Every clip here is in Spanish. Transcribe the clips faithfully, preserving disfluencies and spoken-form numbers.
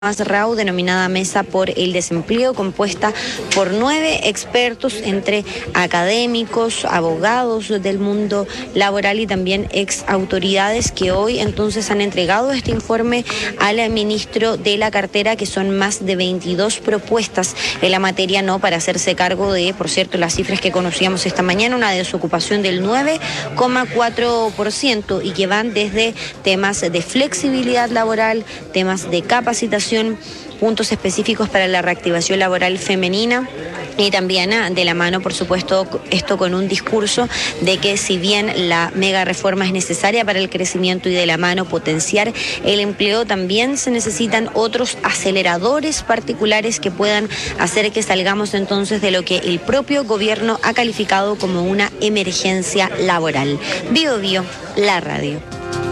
más R A U, denominada Mesa por el Desempleo, compuesta por nueve expertos entre académicos, abogados del mundo laboral y también ex autoridades que hoy entonces han entregado este informe al ministro de la cartera, que son más de veintidós propuestas en la materia, no para hacerse cargo de, por cierto, las cifras que conocíamos esta mañana, una desocupación del nueve coma cuatro por ciento y que van desde temas de flexibilidad laboral, temas de capacitación, puntos específicos para la reactivación laboral femenina y también de la mano, por supuesto, esto con un discurso de que si bien la mega reforma es necesaria para el crecimiento y de la mano potenciar el empleo, también se necesitan otros aceleradores particulares que puedan hacer que salgamos entonces de lo que el propio gobierno ha calificado como una emergencia laboral. Bio Bio, la radio.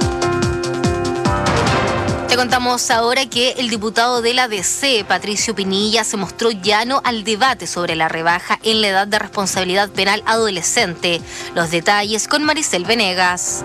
Te contamos ahora que el diputado de la D C, Patricio Pinilla, se mostró llano al debate sobre la rebaja en la edad de responsabilidad penal adolescente. Los detalles con Maricel Venegas.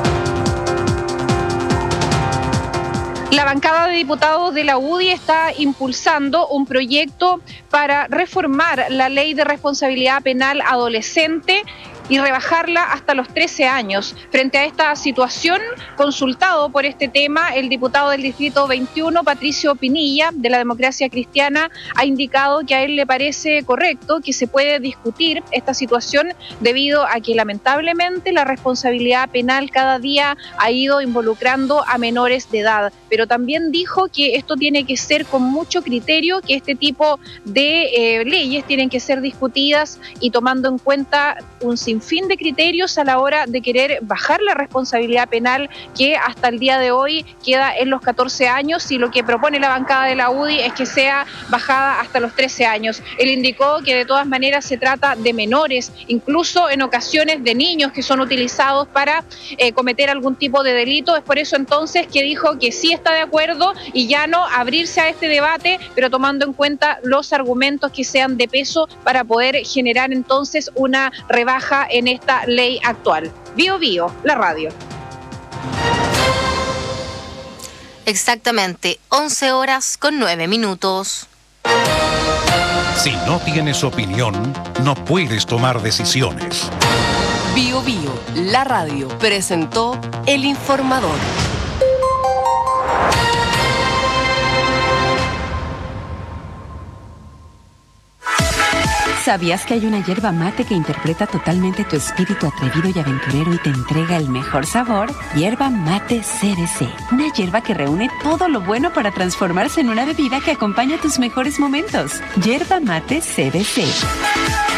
La bancada de diputados de la U D I está impulsando un proyecto para reformar la ley de responsabilidad penal adolescente y rebajarla hasta los trece años. Frente a esta situación, consultado por este tema, el diputado del Distrito veintiuno, Patricio Pinilla, de la Democracia Cristiana, ha indicado que a él le parece correcto que se puede discutir esta situación debido a que lamentablemente la responsabilidad penal cada día ha ido involucrando a menores de edad. Pero también dijo que esto tiene que ser con mucho criterio, que este tipo de eh, leyes tienen que ser discutidas y tomando en cuenta un fin de criterios a la hora de querer bajar la responsabilidad penal que hasta el día de hoy queda en los catorce años, y lo que propone la bancada de la U D I es que sea bajada hasta los trece años. Él indicó que de todas maneras se trata de menores, incluso en ocasiones de niños que son utilizados para eh, cometer algún tipo de delito. Es por eso entonces que dijo que sí está de acuerdo y ya no abrirse a este debate, pero tomando en cuenta los argumentos que sean de peso para poder generar entonces una rebaja en esta ley actual. Bio Bio, la radio. Exactamente, once horas con nueve minutos. Si no tienes opinión, no puedes tomar decisiones. Bio Bio, la radio, presentó El Informador. ¿Sabías que hay una hierba mate que interpreta totalmente tu espíritu atrevido y aventurero y te entrega el mejor sabor? Hierba mate C B C. Una hierba que reúne todo lo bueno para transformarse en una bebida que acompaña tus mejores momentos. Hierba mate C B C.